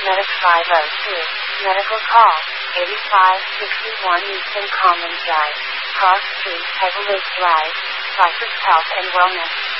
Medic 502. Medical call. 8561 Eastern Common Drive. Cross Street, Pebble Lake Drive. Cypress Health and Wellness.